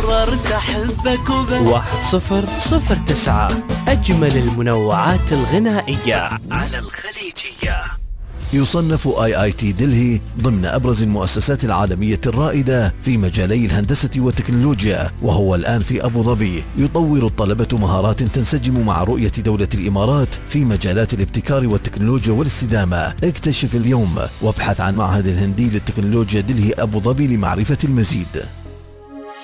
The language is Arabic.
قررت أحبك وبس. 1009 أجمل المنوعات الغنائية على الخليجية. يصنف IIT دلهي ضمن أبرز المؤسسات العالمية الرائدة في مجالي الهندسة والتكنولوجيا، وهو الآن في أبو ظبي يطور الطلبة مهارات تنسجم مع رؤية دولة الإمارات في مجالات الابتكار والتكنولوجيا والاستدامة. اكتشف اليوم وابحث عن معهد الهندي للتكنولوجيا دلهي أبو ظبي لمعرفة المزيد.